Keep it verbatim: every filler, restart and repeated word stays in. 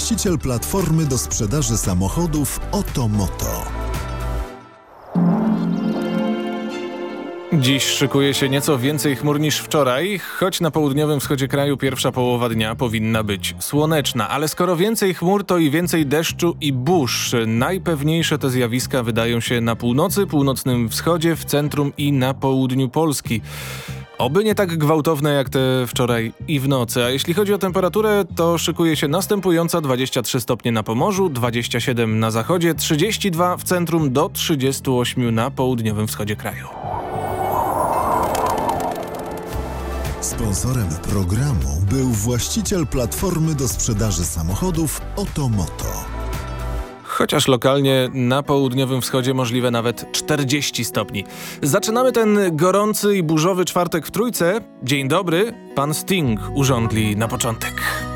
właściciel platformy do sprzedaży samochodów Otomoto. Dziś szykuje się nieco więcej chmur niż wczoraj, choć na południowym wschodzie kraju pierwsza połowa dnia powinna być słoneczna. Ale skoro więcej chmur, to i więcej deszczu i burz. Najpewniejsze te zjawiska wydają się na północy, północnym wschodzie, w centrum i na południu Polski. Oby nie tak gwałtowne jak te wczoraj i w nocy. A jeśli chodzi o temperaturę, to szykuje się następująca: dwadzieścia trzy stopnie na Pomorzu, dwadzieścia siedem na zachodzie, trzydzieści dwa w centrum do trzydziestu ośmiu na południowym wschodzie kraju. Sponsorem programu był właściciel platformy do sprzedaży samochodów Otomoto. Chociaż lokalnie na południowym wschodzie możliwe nawet czterdzieści stopni. Zaczynamy ten gorący i burzowy czwartek w Trójce. Dzień dobry, pan Sting urządli na początek.